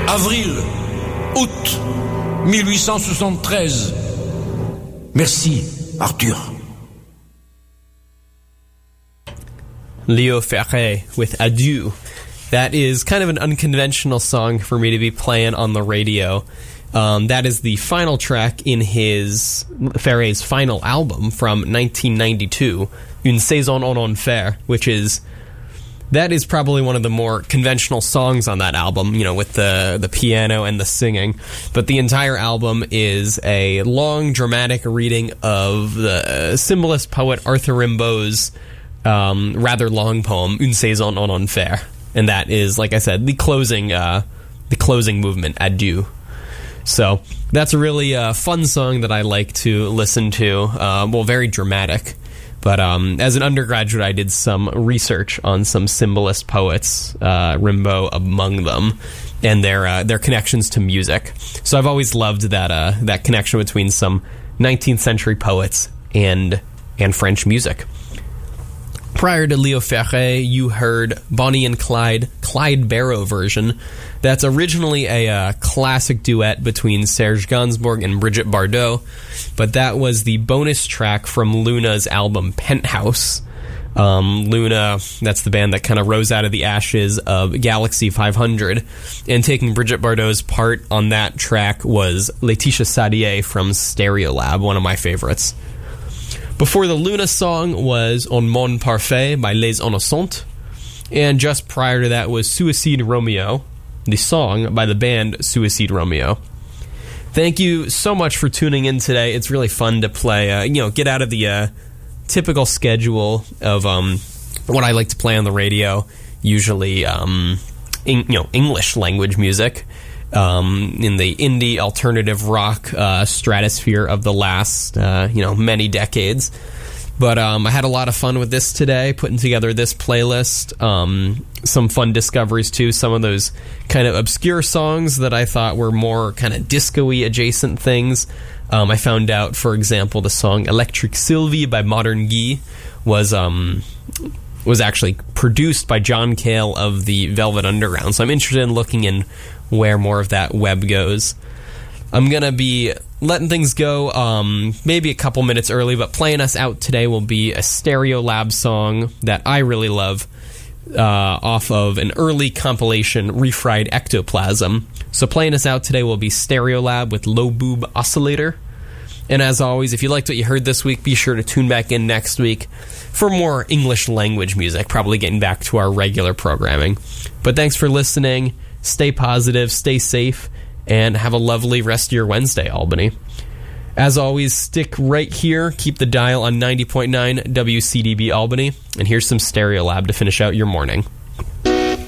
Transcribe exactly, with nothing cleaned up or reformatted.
avril, août mille huit cent soixante-treize. Merci, Arthur. Leo Ferré with Adieu. That is kind of an unconventional song for me to be playing on the radio. Um, that is the final track in his Ferré's final album from nineteen ninety-two, Une Saison en Enfer, which is that is probably one of the more conventional songs on that album, you know, with the the piano and the singing. But the entire album is a long, dramatic reading of the symbolist poet Arthur Rimbaud's um, rather long poem, Une Saison en Enfer. And that is, like I said, the closing uh, the closing movement, Adieu. So that's a really uh, fun song that I like to listen to. Uh, well, very dramatic. But um, as an undergraduate, I did some research on some symbolist poets, uh, Rimbaud among them, and their uh, their connections to music. So I've always loved that uh, that connection between some nineteenth century poets and and French music. Prior to Leo Ferré, you heard Bonnie and Clyde, Clyde Barrow version. That's originally a uh, classic duet between Serge Gainsbourg and Brigitte Bardot, but that was the bonus track from Luna's album Penthouse. Um, Luna, that's the band that kind of rose out of the ashes of Galaxy five hundred, and taking Brigitte Bardot's part on that track was Laetitia Sadier from Stereolab, one of my favorites. Before the Luna song was Un Monde Parfait by Les Innocents, and just prior to that was Suicide Romeo, the song by the band Suicide Romeo. Thank you so much for tuning in today. It's really fun to play, uh, you know, get out of the uh, typical schedule of um, what I like to play on the radio, usually um, in, you know, English language music. Um, in the indie alternative rock uh, stratosphere of the last, uh, you know, many decades. But um, I had a lot of fun with this today, putting together this playlist. Um, some fun discoveries, too. Some of those kind of obscure songs that I thought were more kind of disco-y adjacent things. Um, I found out, for example, the song Electric Sylvie by Modern Guy was... Um, was actually produced by John Cale of the Velvet Underground. So I'm interested in looking in where more of that web goes. I'm going to be letting things go um, maybe a couple minutes early, but playing us out today will be a Stereolab song that I really love uh, off of an early compilation, Refried Ectoplasm. So playing us out today will be Stereolab with Low Boob Oscillator. And as always, if you liked what you heard this week, be sure to tune back in next week for more English language music, probably getting back to our regular programming. But thanks for listening. Stay positive, stay safe, and have a lovely rest of your Wednesday, Albany. As always, stick right here. Keep the dial on ninety point nine W C D B Albany. And here's some Stereolab to finish out your morning.